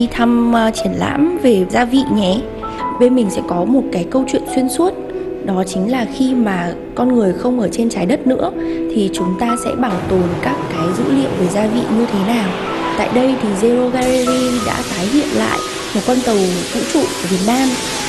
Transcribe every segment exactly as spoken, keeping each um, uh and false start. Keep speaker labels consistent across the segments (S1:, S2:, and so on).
S1: Đi thăm uh, triển lãm về gia vị nhé. Bên mình sẽ có một cái câu chuyện xuyên suốt. Đó chính là khi mà con người không ở trên trái đất nữa thì chúng ta sẽ bảo tồn các cái dữ liệu về gia vị như thế nào. Tại đây thì Zero Gallery đã tái hiện lại một con tàu vũ trụ của Việt Nam.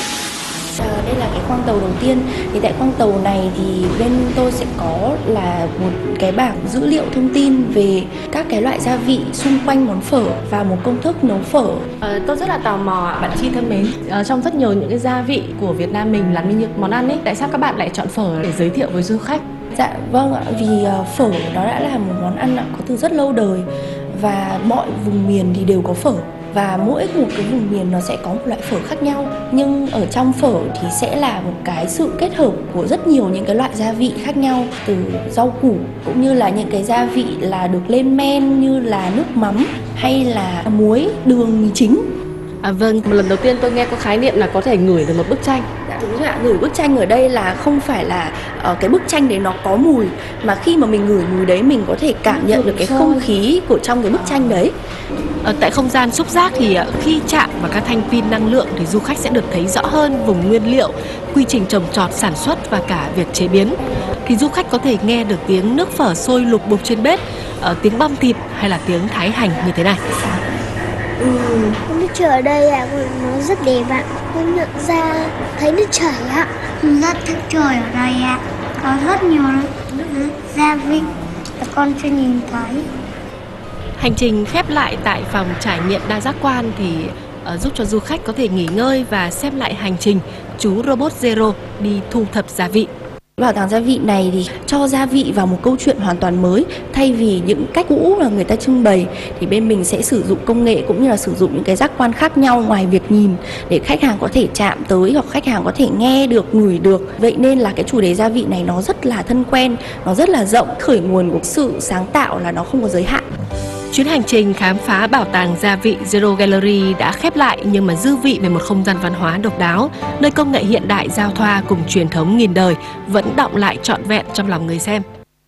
S1: À, đây là cái khoang tàu đầu tiên. Thì tại khoang tàu này thì bên tôi sẽ có là một cái bảng dữ liệu thông tin về các cái loại gia vị xung quanh món phở và một công thức nấu phở.
S2: À, tôi rất là tò mò, bạn Chi thân mến, à, trong rất nhiều những cái gia vị của Việt Nam mình làm nên những món ăn ấy, tại sao các bạn lại chọn phở để giới thiệu với du khách?
S1: Dạ vâng ạ, vì uh, phở nó đã là một món ăn có từ rất lâu đời và mọi vùng miền thì đều có phở. Và mỗi một cái vùng miền nó sẽ có một loại phở khác nhau. Nhưng ở trong phở thì sẽ là một cái sự kết hợp của rất nhiều những cái loại gia vị khác nhau, từ rau củ cũng như là những cái gia vị là được lên men như là nước mắm hay là muối, đường, mì chính.
S2: À, vâng, một lần đầu tiên tôi nghe có khái niệm là có thể ngửi được một bức tranh.
S1: Dạ, đúng rồi ạ, ngửi bức tranh ở đây là không phải là uh, cái bức tranh đấy nó có mùi, mà khi mà mình ngửi mùi đấy mình có thể cảm nhận được cái không khí của trong cái bức tranh đấy.
S2: Ở tại không gian xúc giác thì khi chạm vào các thanh pin năng lượng thì du khách sẽ được thấy rõ hơn vùng nguyên liệu, quy trình trồng trọt, sản xuất và cả việc chế biến. Thì du khách có thể nghe được tiếng nước phở sôi lục bục trên bếp, tiếng băm thịt hay là tiếng thái hành như thế này.
S3: Ừ, nước chảy ở đây ạ, nó rất đẹp ạ. Con nhận ra thấy nước chảy ạ. Rất thích trời ở đây ạ. Có rất nhiều nước gia vị mà con chưa nhìn thấy.
S2: Hành trình khép lại tại phòng trải nghiệm đa giác quan thì uh, giúp cho du khách có thể nghỉ ngơi và xem lại hành trình chú robot Zero đi thu thập gia vị.
S1: Bảo tàng gia vị này thì cho gia vị vào một câu chuyện hoàn toàn mới. Thay vì những cách cũ là người ta trưng bày thì bên mình sẽ sử dụng công nghệ cũng như là sử dụng những cái giác quan khác nhau ngoài việc nhìn để khách hàng có thể chạm tới hoặc khách hàng có thể nghe được, ngửi được. Vậy nên là cái chủ đề gia vị này nó rất là thân quen, nó rất là rộng, khởi nguồn của sự sáng tạo là nó không có giới hạn.
S2: Chuyến hành trình khám phá bảo tàng gia vị Zero Gallery đã khép lại nhưng mà dư vị về một không gian văn hóa độc đáo, nơi công nghệ hiện đại giao thoa cùng truyền thống nghìn đời vẫn đọng lại trọn vẹn trong lòng người xem.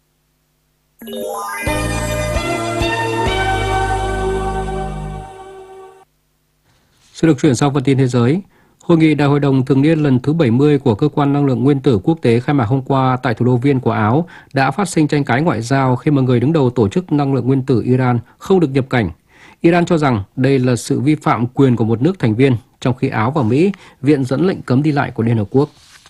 S4: Sẽ được chuyển sang phần tin thế giới. Hội nghị Đại hội đồng thường niên lần thứ bảy mươi của Cơ quan Năng lượng Nguyên tử Quốc tế khai mạc hôm qua tại thủ đô Viên của Áo đã phát sinh tranh cãi ngoại giao khi mà người đứng đầu Tổ chức Năng lượng Nguyên tử Iran không được nhập cảnh. Iran cho rằng đây là sự vi phạm quyền của một nước thành viên, trong khi Áo và Mỹ viện dẫn lệnh cấm đi lại của Liên Hợp Quốc.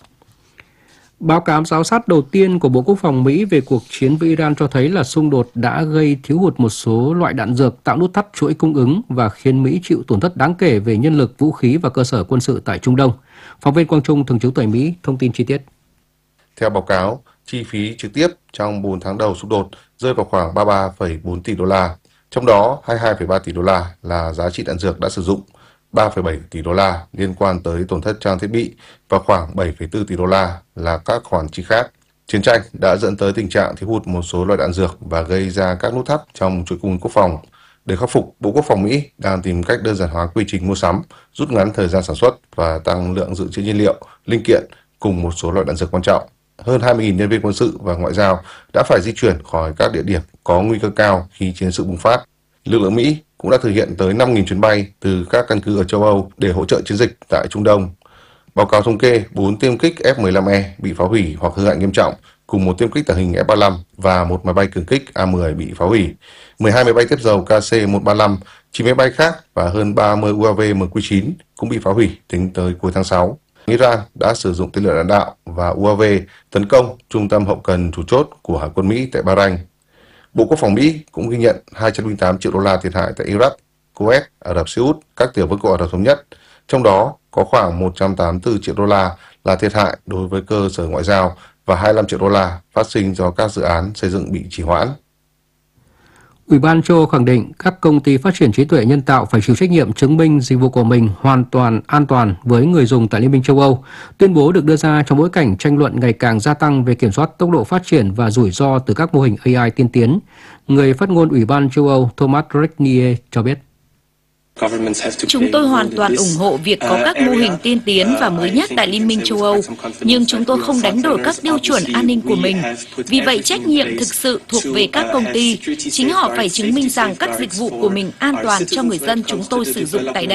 S4: Báo cáo giám sát đầu tiên của Bộ Quốc phòng Mỹ về cuộc chiến với Iran cho thấy là xung đột đã gây thiếu hụt một số loại đạn dược, tạo nút thắt chuỗi cung ứng và khiến Mỹ chịu tổn thất đáng kể về nhân lực, vũ khí và cơ sở quân sự tại Trung Đông. Phóng viên Quang Trung, thường trú tại Mỹ, thông tin chi tiết.
S5: Theo báo cáo, chi phí trực tiếp trong bốn tháng đầu xung đột rơi vào khoảng ba mươi ba phẩy bốn tỷ đô la, trong đó hai mươi hai phẩy ba tỷ đô la là giá trị đạn dược đã sử dụng, ba phẩy bảy tỷ đô la liên quan tới tổn thất trang thiết bị và khoảng bảy phẩy bốn tỷ đô la là các khoản chi khác. Chiến tranh đã dẫn tới tình trạng thiếu hụt một số loại đạn dược và gây ra các nút thắt trong chuỗi cung ứng quốc phòng. Để khắc phục, Bộ Quốc phòng Mỹ đang tìm cách đơn giản hóa quy trình mua sắm, rút ngắn thời gian sản xuất và tăng lượng dự trữ nhiên liệu, linh kiện cùng một số loại đạn dược quan trọng. Hơn hai mươi nghìn nhân viên quân sự và ngoại giao đã phải di chuyển khỏi các địa điểm có nguy cơ cao khi chiến sự bùng phát. Lực lượng Mỹ cũng đã thực hiện tới năm nghìn chuyến bay từ các căn cứ ở châu Âu để hỗ trợ chiến dịch tại Trung Đông. Báo cáo thống kê bốn tiêm kích F mười lăm E bị phá hủy hoặc hư hại nghiêm trọng, cùng một tiêm kích tàng hình F ba mươi lăm và một máy bay cường kích A mười bị phá hủy, mười hai máy bay tiếp dầu K C một ba lăm, chín máy bay khác và hơn ba mươi U A V M Q chín cũng bị phá hủy tính tới cuối tháng sáu. Iran đã sử dụng tên lửa đạn đạo và U A V tấn công trung tâm hậu cần chủ chốt của Hải quân Mỹ tại Bahrain. Bộ Quốc phòng Mỹ cũng ghi nhận hai trăm lẻ tám triệu đô la thiệt hại tại Iraq, Kuwait, Ả Rập Xê Út, các tiểu vương quốc Ả Rập Thống Nhất. Trong đó có khoảng một trăm tám mươi tư triệu đô la là thiệt hại đối với cơ sở ngoại giao và hai mươi lăm triệu đô la phát sinh do các dự án xây dựng bị trì hoãn.
S4: Ủy ban châu Âu khẳng định các công ty phát triển trí tuệ nhân tạo phải chịu trách nhiệm chứng minh dịch vụ của mình hoàn toàn an toàn với người dùng tại Liên minh châu Âu. Tuyên bố được đưa ra trong bối cảnh tranh luận ngày càng gia tăng về kiểm soát tốc độ phát triển và rủi ro từ các mô hình A I tiên tiến. Người phát ngôn Ủy ban châu Âu Thomas Renier cho biết.
S6: Chúng tôi hoàn toàn ủng hộ việc có các mô hình tiên tiến và mới nhất tại Liên minh châu Âu, nhưng chúng tôi không đánh đổi các tiêu chuẩn an ninh của mình. Vì vậy, trách nhiệm thực sự thuộc về các công ty. Chính họ phải chứng minh rằng các dịch vụ của mình an toàn cho người dân chúng tôi sử dụng tại đây.